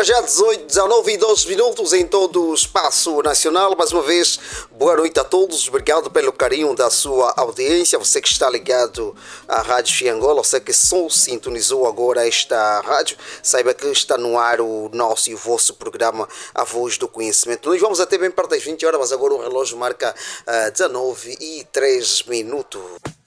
já 19 e 12 minutos em todo o espaço nacional. Mais uma vez, boa noite a todos. Obrigado pelo carinho da sua audiência. Você que está ligado à Rádio Fiangola, você que só sintonizou agora esta rádio, saiba que está no ar o nosso e o vosso programa A Voz do Conhecimento. Nós vamos até bem perto das 20 horas, mas agora o relógio marca 19 e 3 minutos.